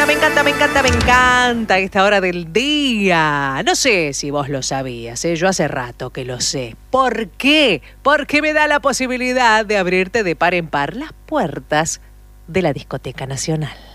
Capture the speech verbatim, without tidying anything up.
me encanta, me encanta, me encanta esta hora del día. No sé si vos lo sabías, ¿eh? Yo hace rato que lo sé. ¿Por qué? Porque me da la posibilidad de abrirte de par en par las puertas de la Discoteca Nacional.